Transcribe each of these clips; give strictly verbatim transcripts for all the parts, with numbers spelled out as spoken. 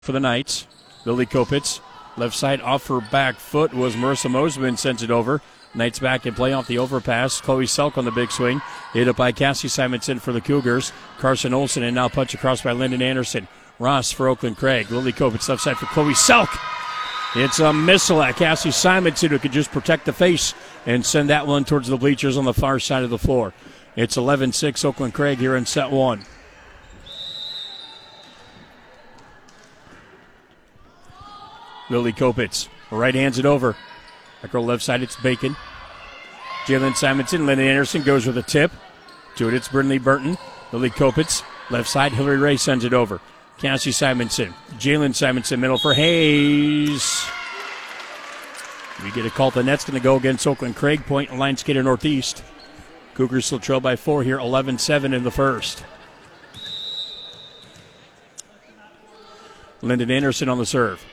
for the Knights. Lily Kopitz, left side off her back foot was Marissa Mosman, sends it over. Knights back in play off the overpass. Chloe Selk on the big swing. Hit up by Cassie Simonson for the Cougars. Carson Olsen and now punch across by Lyndon Anderson. Ross for Oakland Craig. Lily Kopitz left side for Chloe Selk. It's a missile at Cassie Simonson who could just protect the face and send that one towards the bleachers on the far side of the floor. It's eleven six Oakland Craig here in set one. Lily Kopitz right hands it over. Back row left side, it's Bacon. Jalen Simonson, Lyndon Anderson goes with a tip. To it, it's Brinley Burton. Lily Kopitz, left side, Hillary Ray sends it over. Cassie Simonson, Jalen Simonson, middle for Hayes. We get a call. The net's going to go against Oakland Craig. Point line skater northeast. Cougars still trail by four here, eleven seven in the first. Lyndon Anderson on the serve.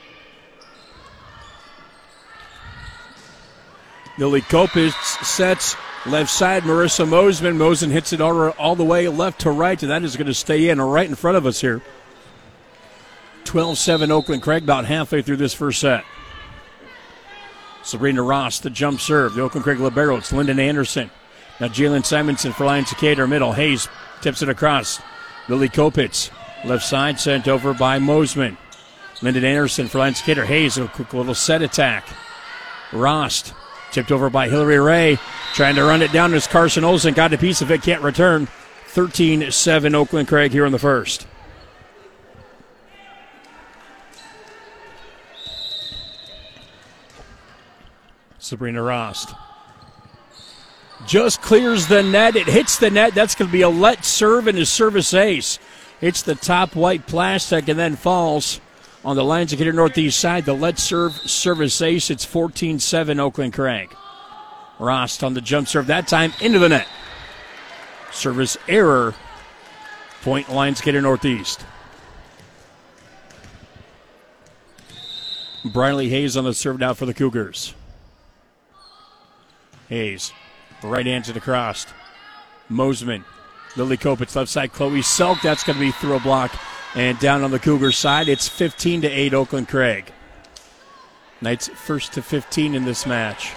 Lily Kopitz sets left side. Marissa Mosman. Mosman hits it all, all the way left to right, and that is going to stay in right in front of us here. twelve seven Oakland Craig, about halfway through this first set. Sabrina Ross, the jump serve. The Oakland Craig libero, it's Lyndon Anderson. Now Jalen Simonson for Lions Decatur, middle. Hayes tips it across. Lily Kopitz, left side, sent over by Mosman. Lyndon Anderson for Lions Decatur. Hayes, a quick little set attack. Rost, tipped over by Hillary Ray. Trying to run it down as Carson Olsen got a piece of it, can't return. thirteen seven Oakland Craig here in the first. Sabrina Rost just clears the net. It hits the net. That's going to be a let serve and a service ace. Hits the top white plastic and then falls on the Lions Decatur northeast side. The let serve service ace. It's fourteen seven Oakland Craig. Rost on the jump serve that time into the net. Service error. Point Lions Decatur northeast. Briley Hayes on the serve now for the Cougars. Hayes, right hands it across. Mosman, Lily Kopitz, left side, Chloe Selk. That's going to be through a block and down on the Cougars side. It's fifteen to eight Oakland Craig. Knights first to fifteen in this match.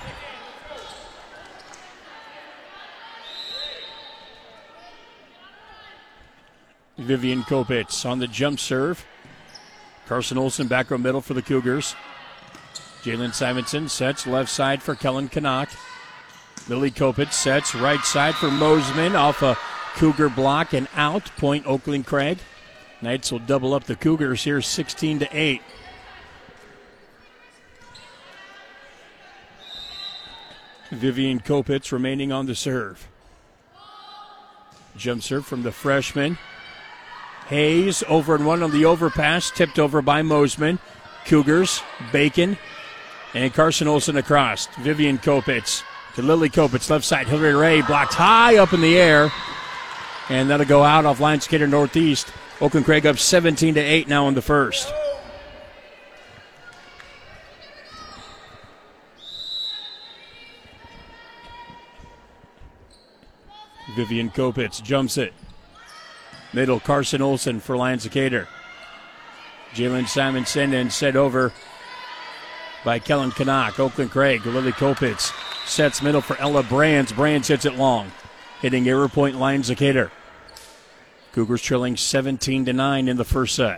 Vivian Kopitz on the jump serve. Carson Olsen back row middle for the Cougars. Jalen Simonson sets left side for Kellen Canuck. Lily Kopitz sets right side for Mosman off a Cougar block and out. Point Oakland Craig. Knights will double up the Cougars here sixteen to eight. Vivian Kopitz remaining on the serve. Jump serve from the freshman. Hayes over and one on the overpass, tipped over by Mosman. Cougars, Bacon, and Carson Olsen across. Vivian Kopitz to Lily Kopitz, left side. Hillary Ray blocked high up in the air, and that'll go out off Lions Decatur northeast. Oakland Craig up seventeen to eight now in the first. Vivian Kopitz jumps it. Middle, Carson Olsen for Lions Decatur. Jalen Simonson and set over by Kellen Canuck. Oakland Craig, Lily Kopitz sets middle for Ella Brands. Brands hits it long. Hitting error point Lions Decatur. Cougars trailing seventeen to nine in the first set.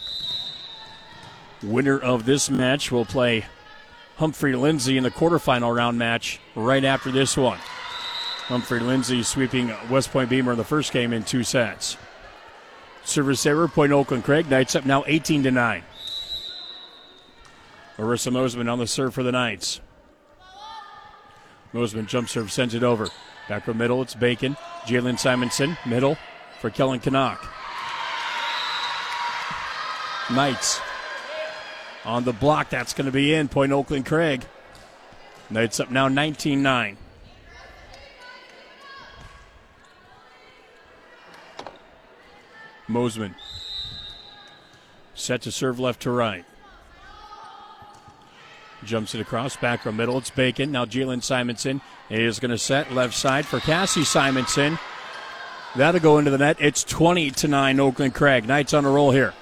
Winner of this match will play Humphrey Lindsay in the quarterfinal round match right after this one. Humphrey Lindsay sweeping West Point Beamer in the first game in two sets. Service error, point Oakland Craig. Knights up now eighteen to nine. Marissa Mosman on the serve for the Knights. Mosman jump serve, sends it over. Back from middle, it's Bacon. Jalen Simonson, middle for Kellen Canuck. Knights on the block. That's going to be in. Point Oakland Craig. Knights up now nineteen nine. Mosman set to serve left to right. Jumps it across, back from middle. It's Bacon. Now Jalen Simonson is going to set left side for Cassie Simonson. That'll go into the net. It's twenty to nine Oakland Craig. Knights on a roll here.